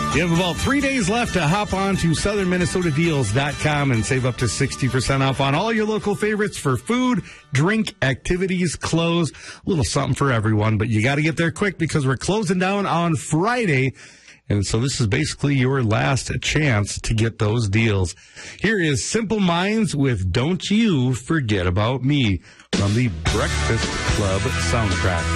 You have about 3 days left to hop on to southernminnesotadeals.com and save up to 60% off on all your local favorites for food, drink, activities, clothes, a little something for everyone. But you got to get there quick because we're closing down on Friday. And so this is basically your last chance to get those deals. Here is Simple Minds with Don't You Forget About Me from the Breakfast Club soundtrack.